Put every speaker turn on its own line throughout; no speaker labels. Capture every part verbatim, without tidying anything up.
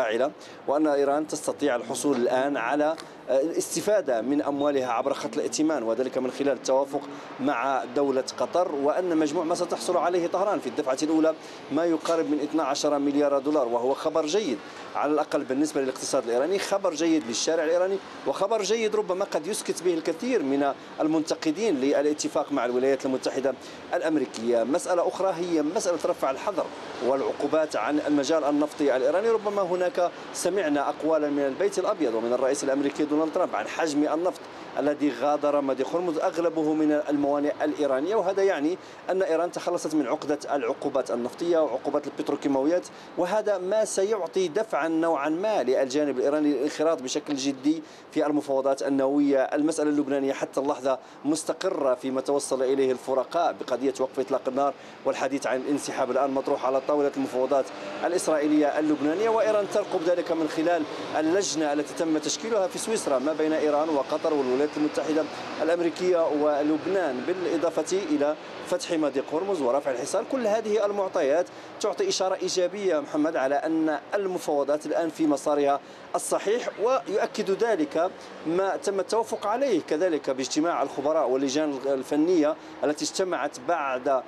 مشتعلة، وأن إيران تستطيع الحصول الآن على الاستفادة من أموالها عبر خط الائتمان، وذلك من خلال التوافق مع دولة قطر، وأن مجموع ما ستحصل عليه طهران في الدفعة الأولى ما يقارب من اثني عشر مليار دولار، وهو خبر جيد على الأقل بالنسبة للاقتصاد الإيراني، خبر جيد للشارع الإيراني، وخبر جيد ربما قد يسكت به الكثير من المنتقدين للاتفاق مع الولايات المتحدة الأمريكية. مسألة أخرى هي مسألة رفع الحظر والعقوبات عن المجال النفطي الإيراني. ربما هناك سمعنا أقوالا من البيت الأبيض ومن الرئيس الأمريكي دونالد ترامب عن حجم النفط الذي غادر مضيق هرمز أغلبه من الموانئ الإيرانية، وهذا يعني أن إيران تخلصت من عقدة العقوبات النفطية وعقوبات البتروكيماويات، وهذا ما سيعطي دفعا نوعا ما للجانب الإيراني للانخراط بشكل جدي في المفاوضات النووية. المسألة اللبنانية حتى اللحظة مستقرة فيما توصل إليه الفرقاء بقضية وقف إطلاق النار، والحديث عن الانسحاب الآن مطروح على طاولة المفاوضات الإسرائيلية اللبنانية، وإيران ترقب ذلك من خلال اللجنة التي تم تشكيلها في سويسرا ما بين إيران وقطر والولايات المتحدة الأمريكية ولبنان، بالإضافة إلى فتح مضيق هرمز ورفع الحصار. كل هذه المعطيات تعطي إشارة إيجابية محمد على أن المفاوضات الآن في مسارها الصحيح، ويؤكد ذلك ما تم التوافق عليه كذلك باجتماع الخبراء واللجان الفنية التي اجتمعت بعد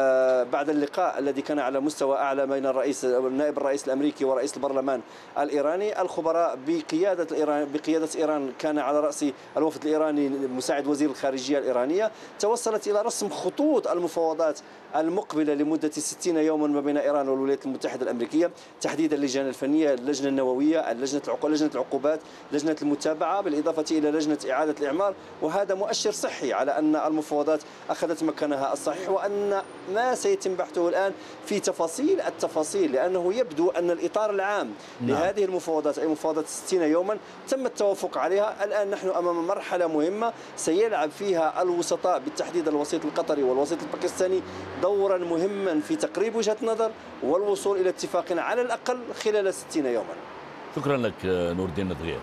بعد اللقاء الذي كان على مستوى أعلى بين الرئيس نائب الرئيس الأمريكي ورئيس البرلمان الإيراني. الخبراء بقيادة إيران بقيادة إيران كان على رأس الوفد الإيراني مساعد وزير الخارجية الإيرانية، توصلت إلى رسم خطوط المفاوضات المقبلة لمدة ستين يوما ما بين إيران والولايات المتحدة الأمريكية، تحديدا اللجان الفنية، اللجنة النووية، اللجنة لجنة العقوبات، لجنة المتابعة، بالإضافة إلى لجنة إعادة الإعمار. وهذا مؤشر صحي على أن المفاوضات أخذت مكانها الصحيح، وأن ما سيتم بحثه الآن في تفاصيل التفاصيل، لأنه يبدو أن الإطار العام نعم. لهذه المفاوضات أي مفاوضات ستين يوما تم التوافق عليها. الآن نحن أمام مرحلة مهمة سيلعب فيها الوسطاء بالتحديد الوسيط القطري والوسيط الباكستاني دورا مهما في تقريب وجهة نظر والوصول إلى اتفاق على الأقل خلال ستين يوما.
شكرا لك نور الدين نذغير.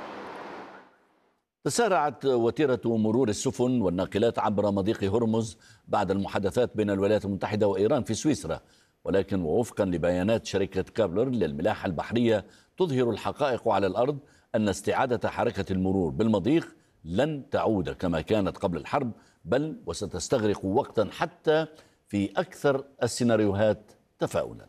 تسارعت وتيرة مرور السفن والناقلات عبر مضيق هرمز بعد المحادثات بين الولايات المتحدة وإيران في سويسرا، ولكن ووفقا لبيانات شركة كابلر للملاحة البحرية تظهر الحقائق على الأرض أن استعادة حركة المرور بالمضيق لن تعود كما كانت قبل الحرب، بل وستستغرق وقتا حتى في أكثر السيناريوهات تفاؤلا.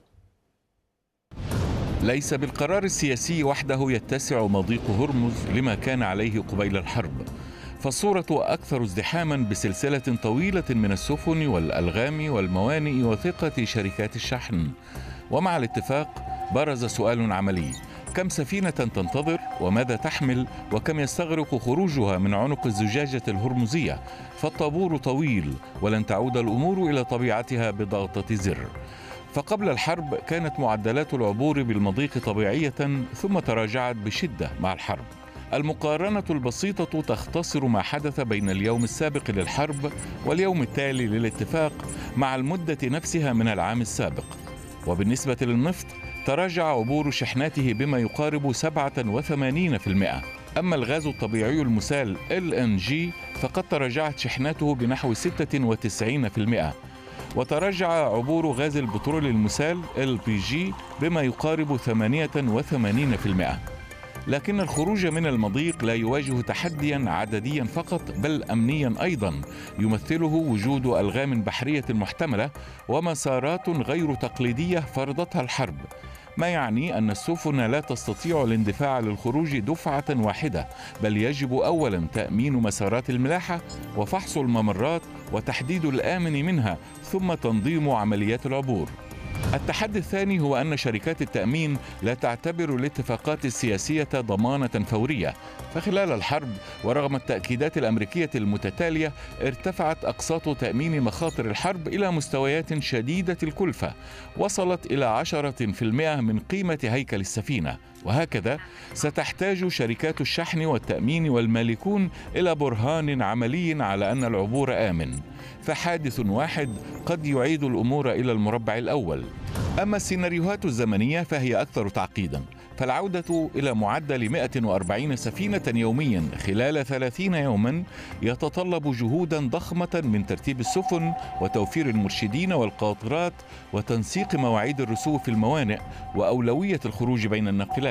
ليس بالقرار السياسي وحده يتسع مضيق هرمز لما كان عليه قبيل الحرب، فالصورة أكثر ازدحاما بسلسلة طويلة من السفن والألغام والموانئ وثقة شركات الشحن. ومع الاتفاق برز سؤال عملي: كم سفينة تنتظر وماذا تحمل وكم يستغرق خروجها من عنق الزجاجة الهرمزية؟ فالطابور طويل ولن تعود الأمور إلى طبيعتها بضغطة زر. فقبل الحرب كانت معدلات العبور بالمضيق طبيعية ثم تراجعت بشدة مع الحرب. المقارنة البسيطة تختصر ما حدث بين اليوم السابق للحرب واليوم التالي للاتفاق مع المدة نفسها من العام السابق. وبالنسبة للنفط تراجع عبور شحناته بما يقارب سبعة وثمانين بالمئة. أما الغاز الطبيعي المسال إل إن جي فقد تراجعت شحناته بنحو ستة وتسعين بالمئة، وتراجع عبور غاز البترول المسال إل بي جي بما يقارب ثمانية وثمانين بالمئة. لكن الخروج من المضيق لا يواجه تحديا عدديا فقط بل أمنيا أيضا، يمثله وجود ألغام بحرية محتملة ومسارات غير تقليدية فرضتها الحرب، ما يعني أن السفن لا تستطيع الاندفاع للخروج دفعة واحدة، بل يجب أولا تأمين مسارات الملاحة وفحص الممرات وتحديد الآمن منها ثم تنظيم عمليات العبور. التحدي الثاني هو أن شركات التأمين لا تعتبر الاتفاقات السياسية ضمانة فورية، فخلال الحرب ورغم التأكيدات الأمريكية المتتالية ارتفعت أقساط تأمين مخاطر الحرب إلى مستويات شديدة الكلفة وصلت إلى عشرة بالمئة من قيمة هيكل السفينة. وهكذا ستحتاج شركات الشحن والتأمين والمالكون إلى برهان عملي على أن العبور آمن، فحادث واحد قد يعيد الأمور إلى المربع الأول. أما السيناريوهات الزمنية فهي أكثر تعقيدا، فالعودة إلى معدل مئة وأربعين سفينة يوميا خلال ثلاثين يوما يتطلب جهودا ضخمة من ترتيب السفن وتوفير المرشدين والقاطرات وتنسيق مواعيد الرسو في الموانئ وأولوية الخروج بين الناقلات.